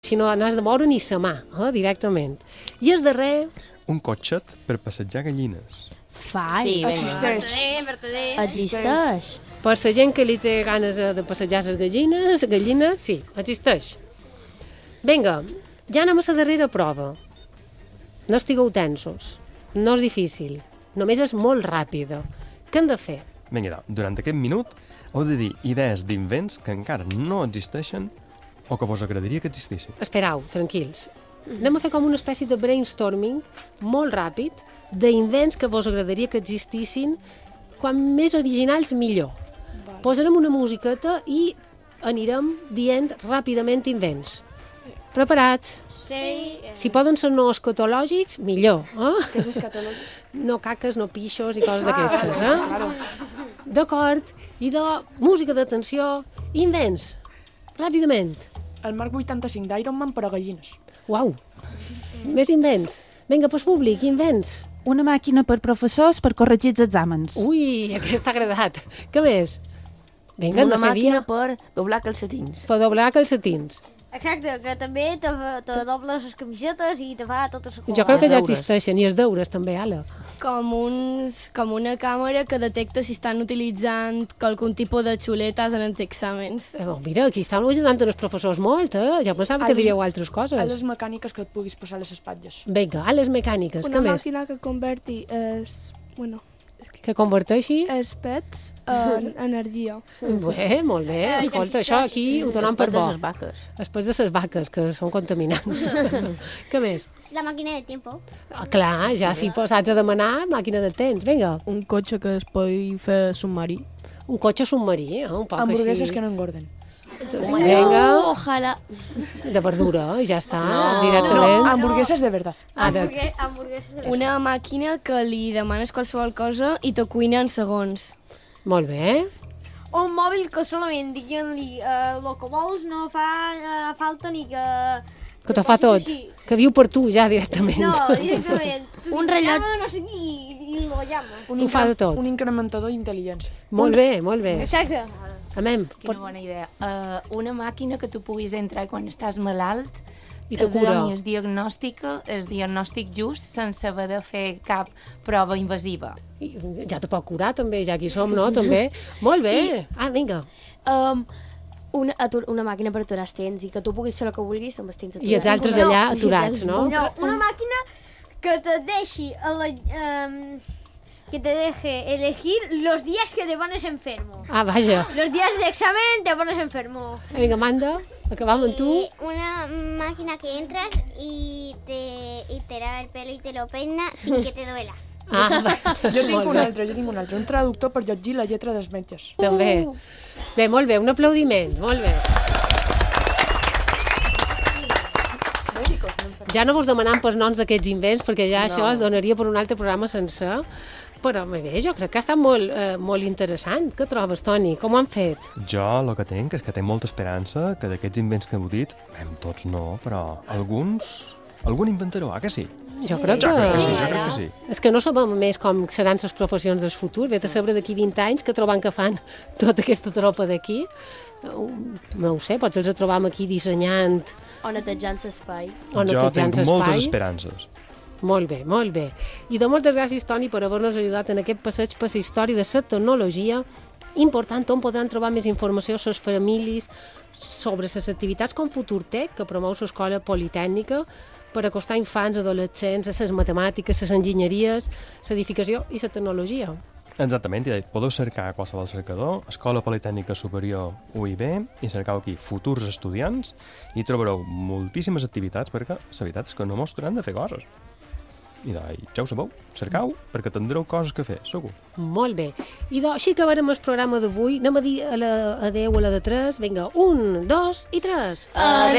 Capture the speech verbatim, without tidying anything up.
Si no, no has de moure ni sa mà, eh, directament. I el darrer... Un cotxet per passejar gallines. Fai, Sí, vinga. existeix. Vertader. Existeix. Per la gent que li té ganes eh, de passejar les gallines, gallines, sí, existeix. Vinga, ja anem a la darrera prova. No estigueu tensos, no és difícil, només és molt ràpida. Què hem de fer? Vinga, durant aquest minut heu de dir idees d'invents que encara no existeixen o que vos agradaria que existissin. Esperau, tranquils. Anem a fer com una espècie de brainstorming molt ràpid d'invents que vos agradaria que existissin, quan més originals millor. Posarem una musiqueta i anirem dient ràpidament invents. Preparats? Sí. Si poden ser no escatològics, millor. Eh? Què és escatològic? No caques, no pixos i coses d'aquestes. Eh? D'acord. I de música d'atenció, invents. Ràpidament. El Mark vuitanta-cinc d'Iron Man per a gallines. Uau. Més invents. Vinga, pues públic, invents. Una màquina per professors per corregir els exàmens. Ui, aquest t'ha agradat. Què més? Vinga, hem Una de fer màquina via. per doblar calcetins. Per doblar calcetins. Exacte, que també te, te dobles les camisetes i te fa totes les coses. Jo crec que ja deures. existeixen, i els deures també, Ala. Com, uns, com una càmera que detecta si estan utilitzant algun tipus de xuletes en els exàmens. Eh, bon, mira, aquí estan ajudant els professors molt, eh? Jo pensava que A les- diríeu altres A coses. les mecàniques que et puguis posar a les espatlles. Vinga, a les mecàniques, Una què més? màquina que converti els, bueno, Que converteixi? els pets en energia. Bé, molt bé. Escolta, això aquí ho donem per Després de bo. les vaques. Després de les vaques, que són contaminants. Què més? La màquina del tiempo. Ah, clar, ja si posats a demanar, màquina del temps, vinga. Un cotxe que es pot fer submarí. Un cotxe submarí, eh? Un poc Hamburgueses així. que no engorden. Vinga, Ojalà. de verdura, ja està, No. directament. Hamburgueses de verdad. Ah, de... Hamburgue- Hamburgueses de Una màquina que li demanes qualsevol cosa i te cuina en segons. Molt bé. O un mòbil que solament diguent-li eh, el que vols no fa eh, falta ni que... Que t'ho fa tot. Que viu per tu, ja, directament. No, directament. Tu Un li rellotge- llama, no sé qui, i lo llama. Un, Ho fa de tot. un incrementador d'intel·ligència. Molt bé, molt bé. Exacte. Amem. Quina bona idea. Uh, una màquina que tu puguis entrar quan estàs malalt I te cura. doni el diagnòstic, el diagnòstic just sense haver de fer cap prova invasiva. I ja te pot curar, també, ja aquí som, no? També. Molt bé. Ah, vinga. Um, una, atur, una màquina per aturar els temps i que tu puguis fer el que vulguis amb els temps aturats. I els altres No, allà i els aturats, no? No, una màquina que te deixi a la, em, que te deje elegir los días que te pones enfermo. Ah, vaja. Los días de examen te pones enfermo. Vinga, Amanda, acabam amb tu. Y una máquina que entras y te, y te lava el pelo y te lo peina sin que te duela. Ah, va. Jo tinc Molt un bé. altre, jo tinc un altre. Un traductor per llegir la lletra dels metges. També. Bé, molt bé, un aplaudiment, molt bé. Ja no vos demanam pels noms d'aquests invents, perquè ja no. Això es donaria per un altre programa sencer. Però bé, jo crec que ha estat molt, eh, molt interessant. Què trobes, Toni? Com ho han fet? Jo el que tinc és que tinc molta esperança que d'aquests invents que heu dit, hem tots no, però alguns... Algun inventarà, ah, que sí? Jo crec Jo crec que que... sí, jo crec que sí. És que no sabem més com seran les professions del futur. Vet a saber d'aquí vint anys que trobant que fan tota aquesta tropa d'aquí. No ho sé, potser els trobam aquí dissenyant O netejant l'espai. o Jo netejant tinc moltes l'espai. esperances. Molt bé, molt bé. I de moltes gràcies, Toni, per haver-nos ajudat en aquest passeig per la història de la tecnologia. Important, on podran trobar més informació les famílies sobre les activitats com Futurtec, que promou l'Escola Politècnica, per acostar infants, adolescents, a les matemàtiques, les enginyeries, l'edificació i la tecnologia. Exactament, i podeu cercar a qualsevol cercador, Escola Politècnica Superior U I B, i cercau aquí futurs estudiants, i trobareu moltíssimes activitats, perquè la veritat és que no mos han de fer coses. I doncs, ja ho sabeu, cercau, perquè tindreu coses que fer, segur. Molt bé. I doncs, així acabarem el programa d'avui. Anem a dir a la, adeu a la de tres. Vinga, un, dos i tres. Adeu!